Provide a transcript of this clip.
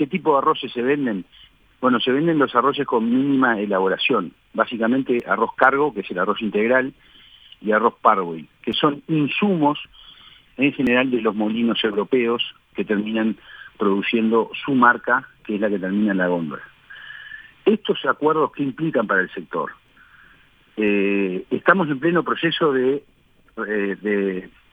¿Qué tipo de arroces se venden? Bueno, se venden los arroces con mínima elaboración, básicamente arroz cargo, que es el arroz integral, y arroz parboil, que son insumos en general de los molinos europeos que terminan produciendo su marca, que es la que termina en la góndola. Estos acuerdos, ¿qué implican para el sector? Estamos en pleno proceso de